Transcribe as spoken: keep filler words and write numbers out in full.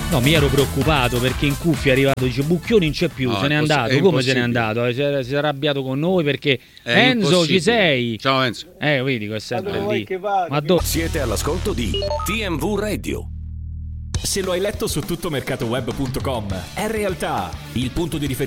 No, mi ero preoccupato perché in cuffia è arrivato, dice Bucchioni non c'è più, No, se n'è possi- andato. Come se n'è andato? Si è, si è arrabbiato con noi perché È Enzo impossibile. ci sei? Ciao Enzo. Eh, vedi, questo è dove vuoi lì. che vada? Ma dove? Siete all'ascolto di T M V Radio. Se lo hai letto su tuttomercatoweb punto com, è realtà il punto di riferimento